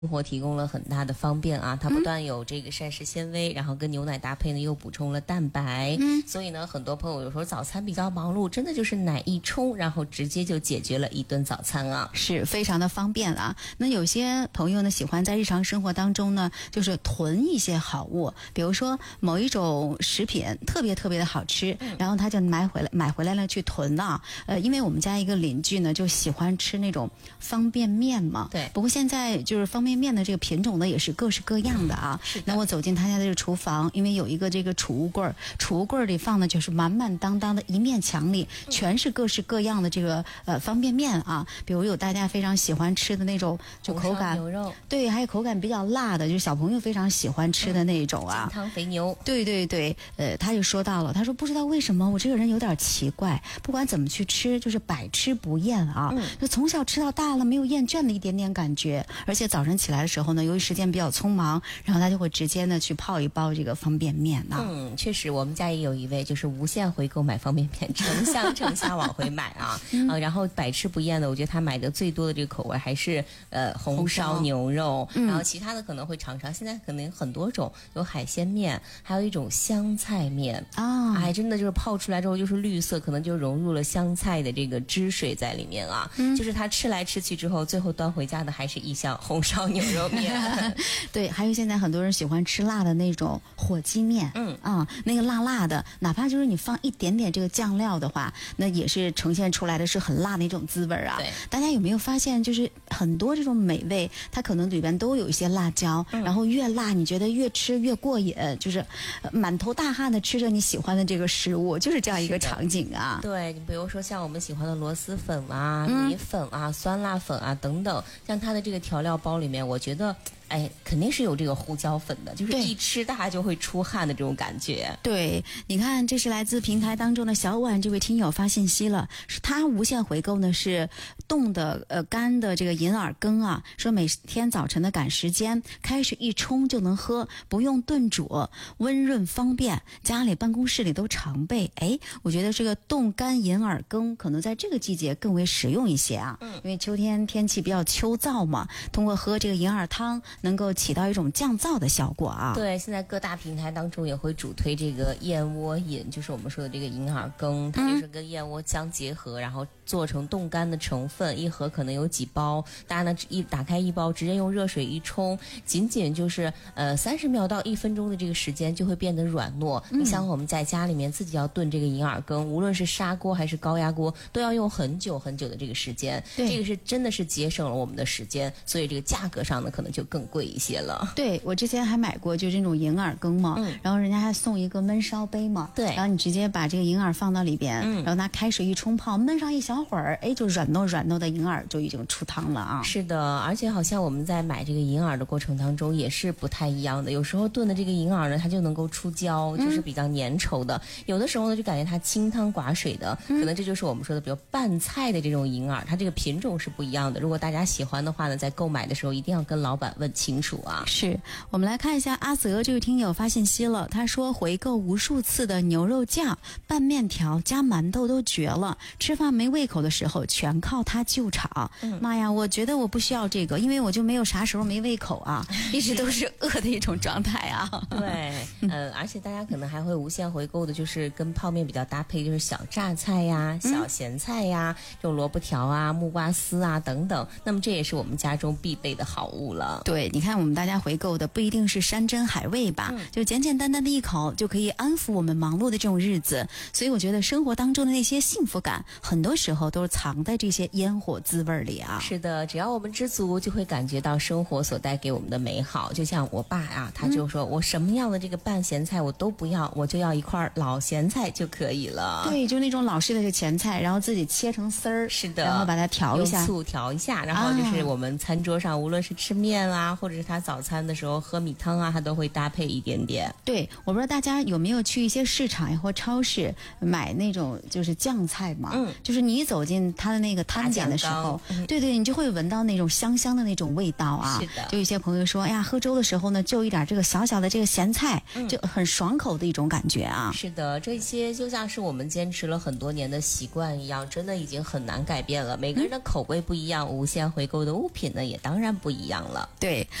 生活提供了很大的方便啊，它不但有这个膳食纤维，然后跟牛奶搭配呢又补充了蛋白，所以呢很多朋友有时候早餐比较忙碌，真的就是奶一冲，然后直接就解决了一顿早餐啊， 是非常的方便啊。那有些朋友呢喜欢在日常生活当中呢，就是囤一些好物，比如说某一种食品特别的好吃，然后他就买回来了去囤啊。因为我们家一个邻居呢就喜欢吃那种方便面嘛， 对。 不过现在就是方便面的这个品种呢也是各式各样的啊。那我走进他家的这个厨房，因为有一个这个储物柜里放的就是满满当当的一面墙里全是各式各样的这个方便面啊，比如有大家非常喜欢吃的那种，就口感牛肉， 对，还有口感比较辣的，就是小朋友非常喜欢吃的那种啊， 金汤肥牛， 对，他就说到了，他说不知道为什么我这个人有点奇怪，不管怎么去吃就是百吃不厌啊，就从小吃到大了没有厌倦的一点点感觉，而且早晨起来的时候呢，由于时间比较匆忙，然后他就会直接呢去泡一包这个方便面啊。 确实我们家也有一位就是无限回购买方便面，成箱往回买啊，然后百吃不厌的，我觉得他买的最多的这个口味还是红烧牛肉，然后其他的可能会尝尝，现在可能有很多种，有海鲜面，还有一种香菜面啊，哎，真的就是泡出来之后就是绿色，可能就融入了香菜的这个汁水在里面啊，就是他吃来吃去之后，最后端回家的还是一箱红烧牛肉面。 对，还有现在很多人喜欢吃辣的那种火鸡面，那个辣的，哪怕就是你放一点点这个酱料的话，那也是呈现出来的是很辣的一种滋味啊。 对， 大家有没有发现，就是很多这种美味，它可能里边都有一些辣椒，然后越辣你觉得越吃越过瘾，就是满头大汗的吃着你喜欢的这个食物，就是这样一个场景啊。 对，你比如说像我们喜欢的螺蛳粉啊、米粉啊、酸辣粉啊等等，像它的这个调料包里面，我觉得肯定是有这个胡椒粉的，就是一吃大家就会出汗的这种感觉。 对，你看这是来自平台当中的小婉这位听友发信息了，是他无限回购呢是冻的干的这个银耳羹啊，说每天早晨的赶时间开水一冲就能喝，不用炖煮，温润方便，家里办公室里都常备。我觉得这个冻干银耳羹可能在这个季节更为实用一些啊，因为秋天天气比较秋燥嘛，通过喝这个银耳汤能够起到一种降燥的效果啊。 对，现在各大平台当中也会主推这个燕窝饮，就是我们说的这个银耳羹，它就是跟燕窝相结合，然后做成冻干的成分，一盒可能有几包，大家呢打开一包，直接用热水一冲，仅就是30秒到1分钟的这个时间就会变得软糯。你想我们在家里面自己要炖这个银耳羹，无论是砂锅还是高压锅，都要用很久的这个时间，这个是真的是节省了我们的时间，所以这个价格上呢可能就更贵一些了。 对，我之前还买过就这种银耳羹嘛，然后人家还送一个焖烧杯嘛， 对， 然后你直接把这个银耳放到里边，然后拿开水一冲泡，焖上一小会儿，就软糯的银耳就已经出汤了啊。 是的，而且好像我们在买这个银耳的过程当中也是不太一样的，有时候炖的这个银耳呢它就能够出胶，就是比较粘稠的，有的时候呢就感觉它清汤寡水的，可能这就是我们说的比如拌菜的这种银耳，它这个品种是不一样的，如果大家喜欢的话呢，在购买的时候一定要跟老板问清楚啊。 是，我们来看一下阿泽这位听友发信息了，他说回购无数次的牛肉酱拌面条加馒头都绝了，吃饭没胃口的时候全靠它救场。妈呀，我觉得我不需要这个，因为我就没有啥时候没胃口啊，一直都是饿的一种状态啊。 对，而且大家可能还会无限回购的，就是跟泡面比较搭配，就是小榨菜呀、小咸菜呀，这种萝卜条啊、木瓜丝啊等等，那么这也是我们家中必备的好物了。 对，你看我们大家回购的不一定是山珍海味吧，就简简单单的一口就可以安抚我们忙碌的这种日子，所以我觉得生活当中的那些幸福感很多时候都是藏在这些烟火滋味里啊。 是的，只要我们知足，就会感觉到生活所带给我们的美好。就像我爸啊，他就说我什么样的这个拌咸菜我都不要，我就要一块老咸菜就可以了。 对，就那种老式的这个前菜，然后自己切成丝儿， 是的， 然后把它调一下， 用醋调一下，然后就是我们餐桌上无论是吃面啊，或者是他早餐的时候喝米汤啊，他都会搭配一点点。 对，我不知道大家有没有去一些市场或超市买那种就是酱菜嘛，就是你一走进他的那个摊点的时候，对，你就会闻到那种香香的那种味道啊。 是的， 就有些朋友说，哎呀，喝粥的时候呢，就一点这个小小的这个咸菜，就很爽口的一种感觉啊。 是的，这些就像是我们坚持了很多年的习惯一样，真的已经很难改变了。每个人的口味不一样，无限回购的物品呢也当然不一样了。 对。